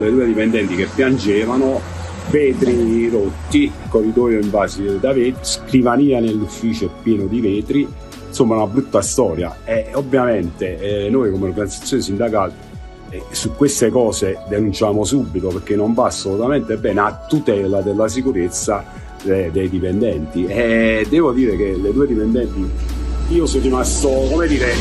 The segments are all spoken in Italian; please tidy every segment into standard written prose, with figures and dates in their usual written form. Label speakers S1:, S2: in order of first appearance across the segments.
S1: Le due dipendenti che piangevano, vetri rotti, corridoio invasi da vetri, scrivania nell'ufficio pieno di vetri, insomma una brutta storia. E ovviamente noi come organizzazione sindacale su queste cose denunciamo subito, perché non va assolutamente bene, a tutela della sicurezza dei dipendenti. E devo dire che le due dipendenti, io sono rimasto, come dire,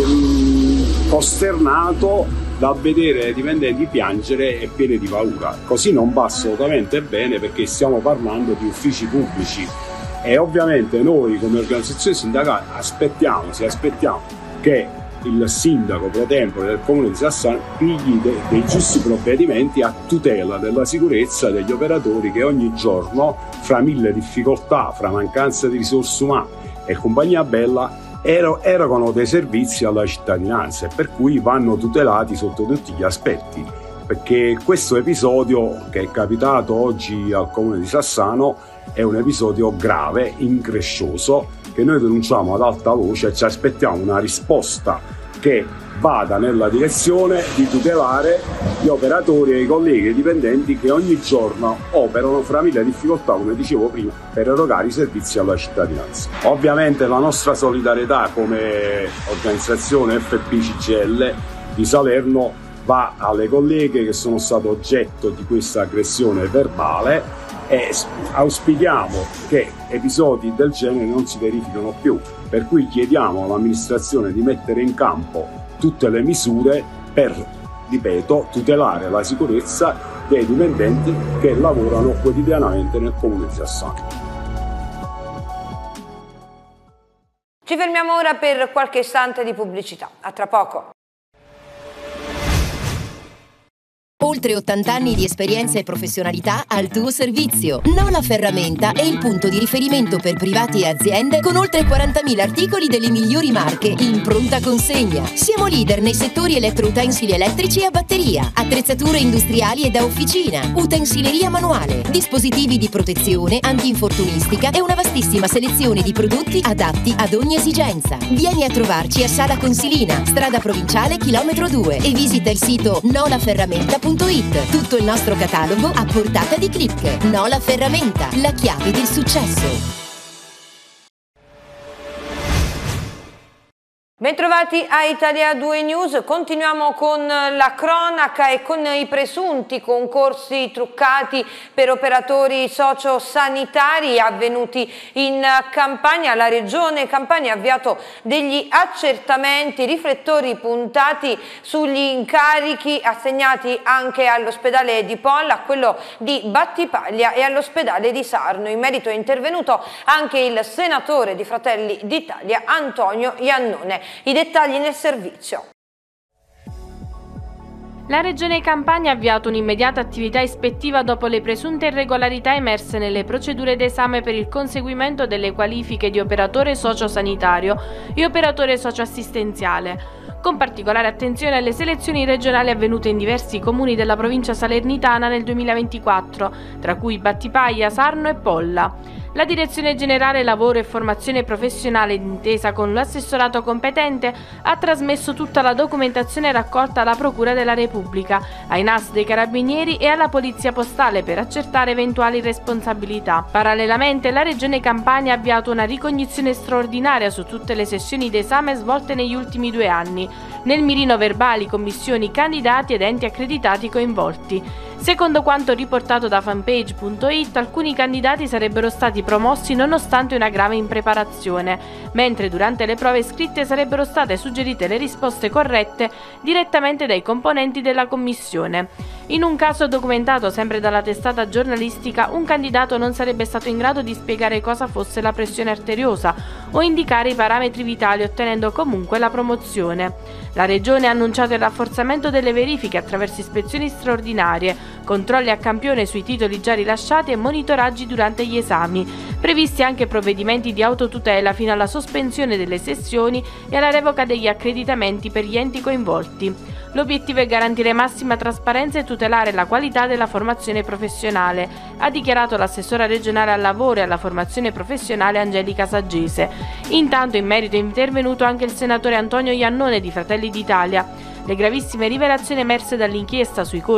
S1: costernato da vedere i dipendenti piangere e pieni di paura. Così non va assolutamente bene, perché stiamo parlando di uffici pubblici e ovviamente noi come organizzazione sindacale aspettiamo che il sindaco pro tempore del comune di Sassano pigli dei giusti provvedimenti a tutela della sicurezza degli operatori che ogni giorno, fra mille difficoltà, fra mancanza di risorse umane e compagnia bella, erogano dei servizi alla cittadinanza, e per cui vanno tutelati sotto tutti gli aspetti. Perché questo episodio che è capitato oggi al comune di Sassano è un episodio grave, increscioso, che noi denunciamo ad alta voce e ci aspettiamo una risposta che vada nella direzione di tutelare gli operatori e i colleghi e i dipendenti che ogni giorno operano fra mille difficoltà, come dicevo prima, per erogare i servizi alla cittadinanza. Ovviamente la nostra solidarietà come organizzazione FP-CGIL di Salerno va alle colleghe che sono state oggetto di questa aggressione verbale, e auspichiamo che episodi del genere non si verificano più, per cui chiediamo all'amministrazione di mettere in campo tutte le misure per, ripeto, tutelare la sicurezza dei dipendenti che lavorano quotidianamente nel comune di Sassano.
S2: Ci fermiamo ora per qualche istante di pubblicità. A tra poco.
S3: Oltre 80 anni di esperienza e professionalità al tuo servizio. Nola Ferramenta è il punto di riferimento per privati e aziende con oltre 40.000 articoli delle migliori marche in pronta consegna. Siamo leader nei settori elettroutensili elettrici e a batteria, attrezzature industriali e da officina, utensileria manuale, dispositivi di protezione, antinfortunistica e una vastissima selezione di prodotti adatti ad ogni esigenza. Vieni a trovarci a Sala Consilina, strada provinciale chilometro 2 e visita il sito nolaferramenta.it. Tutto il nostro catalogo a portata di click. Nola Ferramenta, la chiave del successo.
S2: Bentrovati a Italia 2 News, continuiamo con la cronaca e con i presunti concorsi truccati per operatori sociosanitari avvenuti in Campania. La Regione Campania ha avviato degli accertamenti, riflettori puntati sugli incarichi assegnati anche all'ospedale di Polla, a quello di Battipaglia e all'ospedale di Sarno. In merito è intervenuto anche il senatore di Fratelli d'Italia Antonio Iannone. I dettagli nel servizio.
S4: La Regione Campania ha avviato un'immediata attività ispettiva dopo le presunte irregolarità emerse nelle procedure d'esame per il conseguimento delle qualifiche di operatore sociosanitario e operatore socioassistenziale, con particolare attenzione alle selezioni regionali avvenute in diversi comuni della provincia salernitana nel 2024, tra cui Battipaglia, Sarno e Polla. La Direzione Generale Lavoro e Formazione Professionale, d'intesa con l'assessorato competente, ha trasmesso tutta la documentazione raccolta alla Procura della Repubblica, ai NAS dei Carabinieri e alla Polizia Postale per accertare eventuali responsabilità. Parallelamente, la Regione Campania ha avviato una ricognizione straordinaria su tutte le sessioni d'esame svolte negli ultimi 2 anni, nel mirino verbali, commissioni, candidati ed enti accreditati coinvolti. Secondo quanto riportato da fanpage.it, alcuni candidati sarebbero stati promossi nonostante una grave impreparazione, mentre durante le prove scritte sarebbero state suggerite le risposte corrette direttamente dai componenti della commissione. In un caso documentato sempre dalla testata giornalistica, un candidato non sarebbe stato in grado di spiegare cosa fosse la pressione arteriosa o indicare i parametri vitali, ottenendo comunque la promozione. La Regione ha annunciato il rafforzamento delle verifiche attraverso ispezioni straordinarie, controlli a campione sui titoli già rilasciati e monitoraggi durante gli esami, previsti anche provvedimenti di autotutela fino alla sospensione delle sessioni e alla revoca degli accreditamenti per gli enti coinvolti. L'obiettivo è garantire massima trasparenza e tutelare la qualità della formazione professionale, ha dichiarato l'assessora regionale al lavoro e alla formazione professionale Angelica Saggese. Intanto in merito è intervenuto anche il senatore Antonio Iannone di Fratelli d'Italia. Le gravissime rivelazioni emerse dall'inchiesta sui corsi